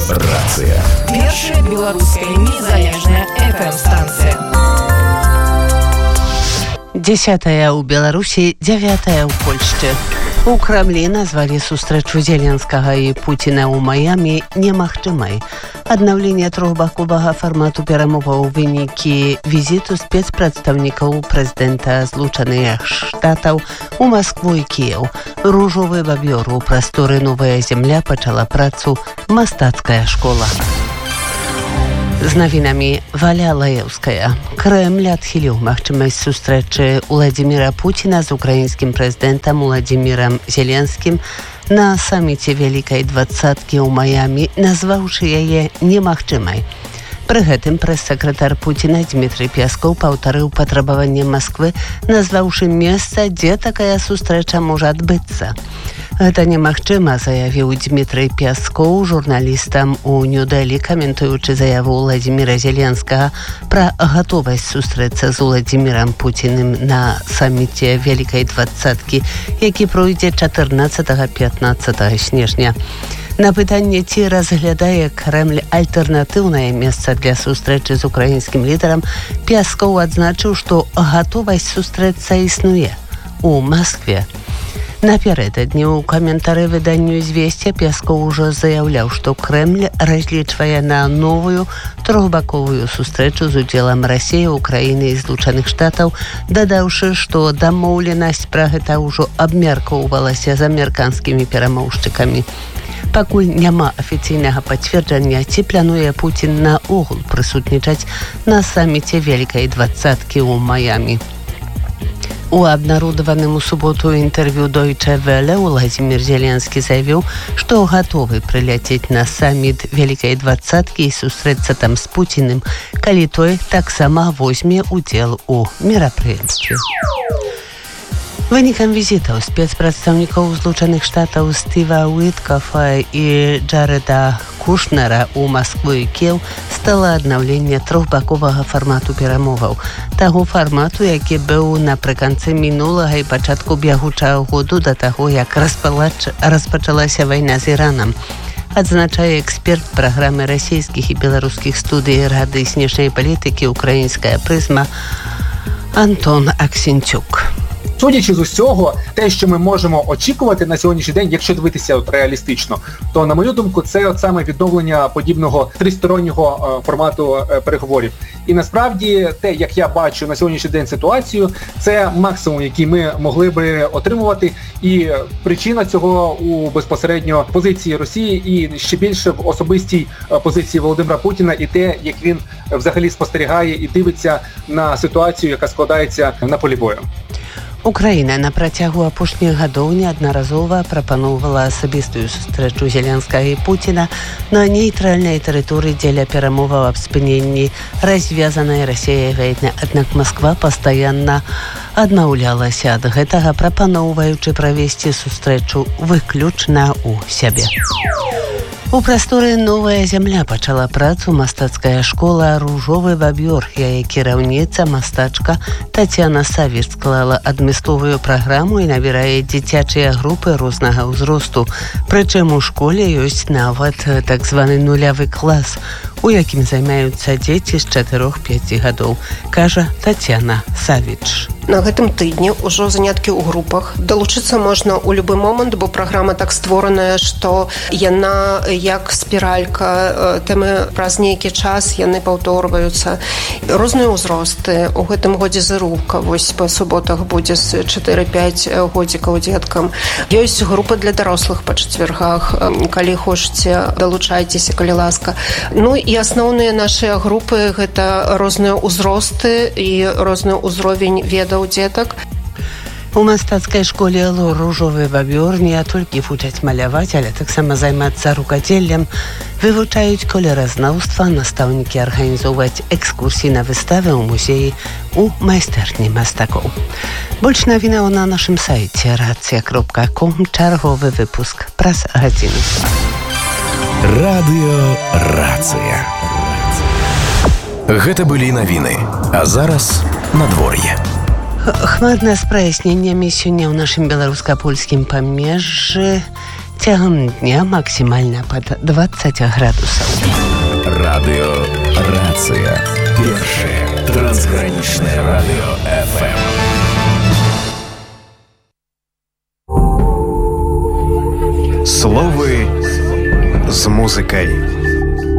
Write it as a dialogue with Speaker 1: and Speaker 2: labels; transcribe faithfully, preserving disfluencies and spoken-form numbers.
Speaker 1: Рацыя.
Speaker 2: Першая беларуская незалежная эф эм-станцыя.
Speaker 3: Дзесятая ў Беларусі, дзявятая ў Польшчы. У Крамлі назвалі сустрэчу Зеленскага і Пуціна ў Майамі немагчымай. Аднаўленне трохбаковага фармату перамоваў у вынікі візіту спецпрадстаўнікаў прэзідэнта Злучаных Штатаў у Маскву і Кіеў. Ружовы бабёр у прасторы Новая Земля пачала працу мастацкая школа. З навінамі Валя Лаеўская. Крэмль адхіліў магчымасць сустрэчы Уладзіміра Пуціна з украінскім прэзідэнтам Уладзімірам Зеленскім на саміце Вялікай двадцаткі ў Майамі, назваўшы яе немагчымай. Пры гэтым прэс-сакратар Пуціна Дмітрый Пяскоў паўтарыў патрабаванне Масквы, назваўшы месца, дзе такая сустрэча можа адбыцца. Гэта немагчыма, заявіў Дмітрый Пяскоў журналістам у Нью-Дэлі, каментуючы заяву Уладзіміра Зеленскага пра гатовасць сустрэцца з Уладзімірам Пуціным на саміце Вялікай двадцаткі, які пройдзе чатырнаццатага-пятнаццатага снежня. На пытанне, ці разглядае Крэмль альтэрнатыўнае месца для сустрэчы з украінскім лідарам, Пяскоў адзначыў, што гатовасць сустрэцца існуе у Маскве. Напярэдадні ў каментары выданню «Звесця» Пяскоў ужо заяўляў, што Крэмль разлічвае на новую трохбаковую сустрэчу з удзелам Расіі, Украіны і Злучаных Штатаў, дадаўшы, што дамоўленасць пра гэта ўжо абмяркоўвалася з амерыканскімі перамоўшчыкамі. Пакуль няма афіцыйнага пацверджання, ці плануе Пуцін наогул прысутнічаць на саміце Вялікай двадцаткі ў Майамі. У абнародаваным у суботу інтэрв'ю Deutsche Welle Уладзімір Зеленскі заявіў, што гатовы прыляцець на саміт Вялікай двадцаткі і сустрэцца там з Пуціным, калі той таксама возьме удзел у мерапрыемстве. Вынікам візітаў спецпрадстаўнікоў Злучаных Штатаў Стыва Уіткафа і Джарэда Кушнера ў Маскву і Кіеў стала аднаўленне трохбаковага фармату перамоваў. Таго фармату, які быў напрыканцы мінулага і пачатку бягучага году да таго, як распалач... распачалася вайна з Іранам. Адзначае эксперт праграмы расійскіх і беларускіх студый Рады знешняй палітыкі «Українська призма» Антон Аксенчук.
Speaker 4: Судячи з усього, те, що ми можемо очікувати на сьогоднішній день, якщо дивитися от реалістично, то, на мою думку, це от саме відновлення подібного тристороннього е, формату е, переговорів. І насправді, те, як я бачу на сьогоднішній день ситуацію, це максимум, який ми могли би отримувати. І причина цього у безпосередньо позиції Росії і ще більше в особистій позиції Володимира Путіна і те, як він взагалі спостерігає і дивиться на ситуацію, яка складається на полі бою.
Speaker 3: Украіна на працягу апошніх гадоў неаднаразова прапаноўвала асабістую сустрэчу Зеленскага і Пуціна на нейтральнай тэрыторыі дзеля перамоваў аб спыненні развязанай Расіяй вайны. Аднак Масква пастаянна адмаўлялася ад гэтага, прапаноўваючы правесці сустрэчу выключна ў сябе. У прасторы Новая Земля пачала працу мастацкая школа «Ружовы бабёр», яе кіраўніца, мастачка Тацяна Савіч склала адмысловую праграму і набірае дзіцячыя групы рознага ўзросту. Прычым у школе ёсць нават так званы нулявы клас, у якім займаюцца дзеці з чатырох-пяці гадоў, кажа Тацяна Савіч.
Speaker 5: На гэтым тыдні ўжо заняткі ў групах. Далучыцца можна ў любы момант, бо праграма так створаная, што яна як спіралька, тэмы праз нейкі час яны паўторваюцца. Розныя ўзросты. У гэтым годзе зырука, вось па суботах будзе з чатыры-пяць годзікаў дзеткам. Ёсць група для дарослых па чацвяргах. Калі хочаце, далучайцеся, калі ласка. Ну і асноўныя нашыя групы – гэта розныя ўзросты і розны ўзровень ведаў дзетак.
Speaker 3: У мастацкай школе «Ружовы бабёр» не толькі вучаць маляваць, але таксама займацца рукадзеллем, вывучаюць колеразнаўства, настаўнікі арганізоўваць экскурсіі на выставы ў музеі, у майстэрні мастакоў. Больш навінаў на нашым сайце рацыя кропка ком, чарговы выпуск праз гадзіну.
Speaker 1: Радыё «Рацыя». Гэта былі навіны, а зараз надвор'е.
Speaker 3: Хмарна з праясненнямі сёння ў нашым беларуска-польскім памежжы Цягам дня максімальна пад дваццаць градусаў.
Speaker 1: Радыёрацыя. Першае трансгранічнае радыё эф эм. Словы з музыкай.